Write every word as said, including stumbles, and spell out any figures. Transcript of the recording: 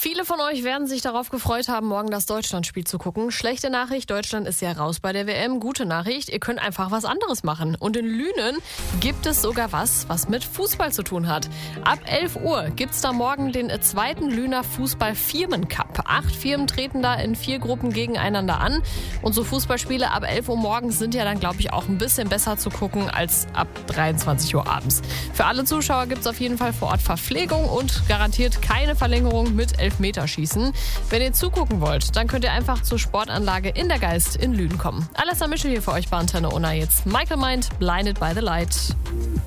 Viele von euch werden sich darauf gefreut haben, morgen das Deutschlandspiel zu gucken. Schlechte Nachricht, Deutschland ist ja raus bei der W M. Gute Nachricht, ihr könnt einfach was anderes machen. Und in Lünen gibt es sogar was, was mit Fußball zu tun hat. Ab elf Uhr gibt's da morgen den zweiten Lüner Fußball-Firmencup. Acht Firmen treten da in vier Gruppen gegeneinander an. Und so Fußballspiele ab elf Uhr morgens sind ja dann, glaube ich, auch ein bisschen besser zu gucken als ab dreiundzwanzig Uhr abends. Für alle Zuschauer gibt's auf jeden Fall vor Ort Verpflegung und garantiert keine Verlängerung mit Elfmeterschießen. Wenn ihr zugucken wollt, dann könnt ihr einfach zur Sportanlage in der Geist in Lünen kommen. Alessa Mischel hier für euch bei Antenne Unna. Jetzt Michael Mind, Blinded by the Light.